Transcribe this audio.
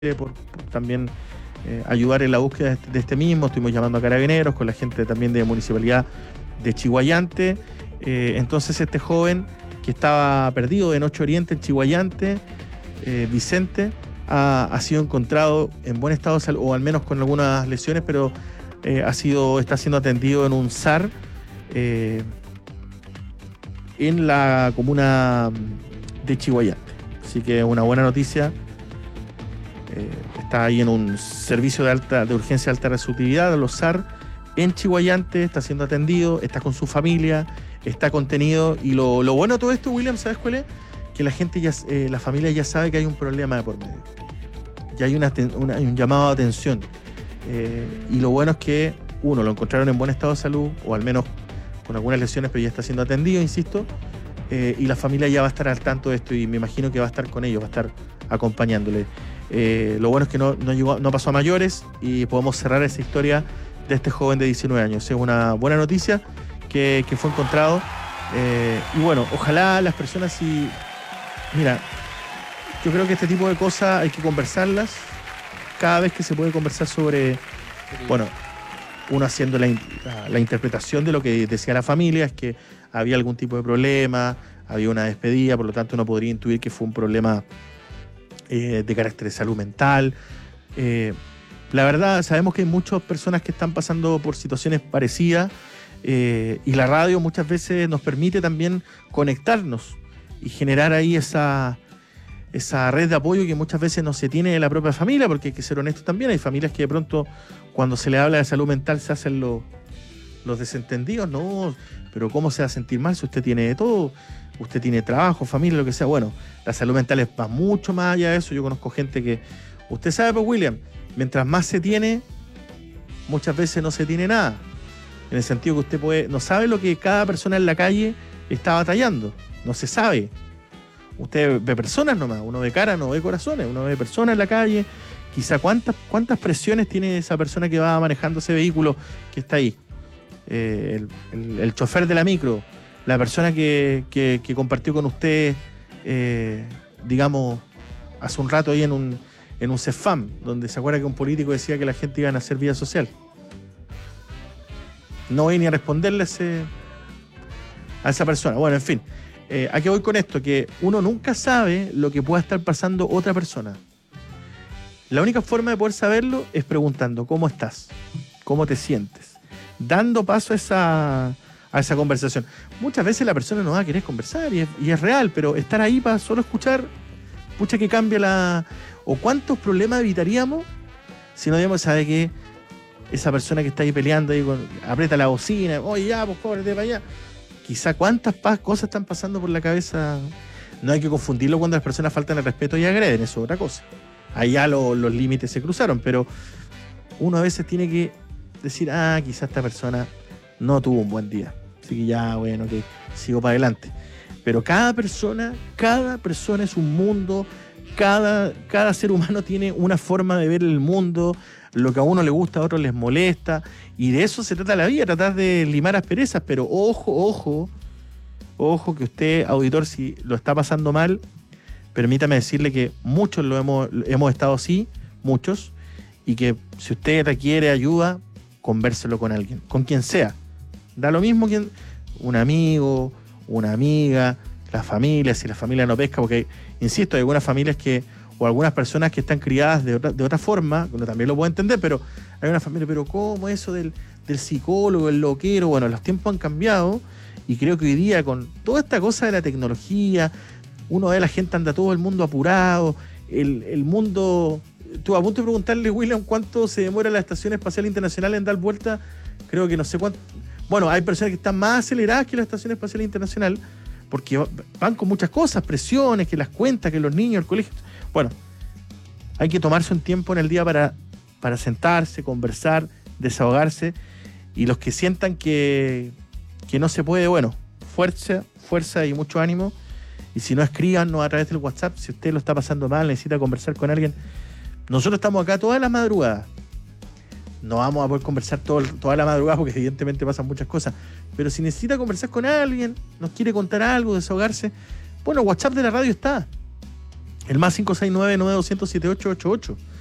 por también ayudar en la búsqueda de este mismo. Estuvimos llamando a carabineros con la gente también de Municipalidad de Chiguayante. Entonces este joven que estaba perdido en Ocho Oriente, en Chiguayante, Vicente, ha sido encontrado en buen estado de salud, o al menos con algunas lesiones, pero está siendo atendido en un SAR en la comuna de Chiguayante. Así que una buena noticia. Está ahí en un servicio de urgencia de alta resolutividad, los SAR, en Chiguayante, está siendo atendido, está con su familia, está contenido. Y lo bueno de todo esto, William, ¿sabes cuál es? Que la gente la familia ya sabe que hay un problema de por medio. Ya hay un llamado de atención. Y lo bueno es que, uno, lo encontraron en buen estado de salud, o al menos con algunas lesiones, pero ya está siendo atendido, insisto. Y la familia ya va a estar al tanto de esto, y me imagino que va a estar con ellos, va a estar acompañándole. Lo bueno es que no pasó a mayores y podemos cerrar esa historia de este joven de 19 años. Es una buena noticia que fue encontrado. Y bueno, ojalá las personas Mira, yo creo que este tipo de cosas hay que conversarlas cada vez que se puede conversar sobre... Bueno, uno haciendo la interpretación de lo que decía la familia, es que había algún tipo de problema, había una despedida, por lo tanto uno podría intuir que fue un problema de carácter de salud mental. La verdad, sabemos que hay muchas personas que están pasando por situaciones parecidas, y la radio muchas veces nos permite también conectarnos y generar ahí esa red de apoyo que muchas veces no se tiene de la propia familia, porque hay que ser honestos también. Hay familias que de pronto, cuando se le habla de salud mental, se hacen los desentendidos. No, pero ¿cómo se va a sentir mal si usted tiene de todo? Usted tiene trabajo, familia, lo que sea. Bueno, la salud mental va mucho más allá de eso. Yo conozco gente que... Usted sabe, pues, William, mientras más se tiene, muchas veces no se tiene nada. En el sentido que usted no sabe lo que cada persona en la calle está batallando. No se sabe. Usted ve personas nomás, uno ve caras, no ve corazones, uno ve personas en la calle. Quizá cuántas presiones tiene esa persona que va manejando ese vehículo que está ahí. El chofer de la micro, la persona que compartió con usted, digamos, hace un rato ahí en un CEFAM, donde se acuerda que un político decía que la gente iba a hacer vida social. No voy ni a responderle a esa persona. Bueno, en fin. ¿A qué voy con esto? Que uno nunca sabe lo que pueda estar pasando otra persona. La única forma de poder saberlo es preguntando ¿cómo estás? ¿Cómo te sientes? Dando paso a esa conversación. Muchas veces la persona no va a querer conversar y es real, pero estar ahí para solo escuchar, pucha que cambia ¿O cuántos problemas evitaríamos si no digamos, sabe que esa persona que está ahí peleando, ahí aprieta la bocina, oye, ya, pues cóbrate para allá? Quizá cuántas cosas están pasando por la cabeza. No hay que confundirlo cuando las personas faltan el respeto y agreden, eso es otra cosa. Allá los límites se cruzaron, pero uno a veces tiene que decir, quizá esta persona no tuvo un buen día, así que ya, bueno, que sigo para adelante. Pero cada persona es un mundo, cada ser humano tiene una forma de ver el mundo. Lo que a uno le gusta, a otros les molesta, y de eso se trata la vida, tratar de limar asperezas. Pero ojo que usted, auditor, si lo está pasando mal, permítame decirle que muchos hemos estado así, muchos, y que si usted requiere ayuda, convérselo con alguien, con quien sea. Da lo mismo un amigo, una amiga, la familia, si la familia no pesca, porque, insisto, hay algunas familias o algunas personas que están criadas de otra forma, uno también lo puede entender, pero hay una familia, pero ¿cómo eso del psicólogo, el loquero? Bueno, los tiempos han cambiado, y creo que hoy día, con toda esta cosa de la tecnología, uno ve a la gente, anda todo el mundo apurado, el mundo... Estuve a punto de preguntarle, William, ¿cuánto se demora la Estación Espacial Internacional en dar vuelta? Creo que no sé cuánto... Bueno, hay personas que están más aceleradas que la Estación Espacial Internacional, porque van con muchas cosas, presiones, que las cuentas, que los niños, el colegio... Bueno, hay que tomarse un tiempo en el día para sentarse, conversar, desahogarse, y los que sientan que no se puede, bueno, fuerza y mucho ánimo. Y si no, escríbanos a través del WhatsApp. Si usted lo está pasando mal, necesita conversar con alguien. Nosotros estamos acá todas las madrugadas. No vamos a poder conversar toda la madrugada porque evidentemente pasan muchas cosas. Pero si necesita conversar con alguien, nos quiere contar algo, desahogarse, bueno, WhatsApp de la radio está. El más 569-9200-7888.